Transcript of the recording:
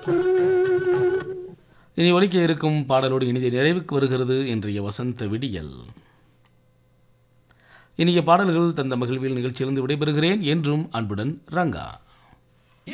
இனி ஒலிக்க இருக்கும் பாடலோடு இனிய நிறைவுக்கு வருகிறது இன்றைய வசந்த விடியல். இனிய பாடல்கள் தந்த மகிழ்வில் நிகழ்ச்சியிலிருந்து விடைபெறுகிறேன். என்றும் அன்புடன் ரங்கா.